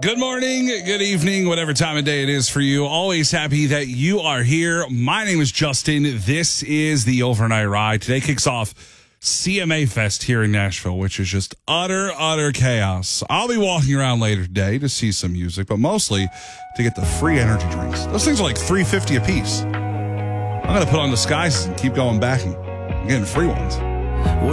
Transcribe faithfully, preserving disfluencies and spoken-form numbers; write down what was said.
Good morning, good evening, whatever time of day it is for you. Always happy that you are here. My name is Justin. This is the Overnight Ride. Today kicks off C M A Fest here in Nashville, which is just utter, utter chaos. I'll be walking around later today to see some music, but mostly to get the free energy drinks. Those things are like three dollars and fifty cents a piece. I'm going to put on disguises and keep going back and getting free ones.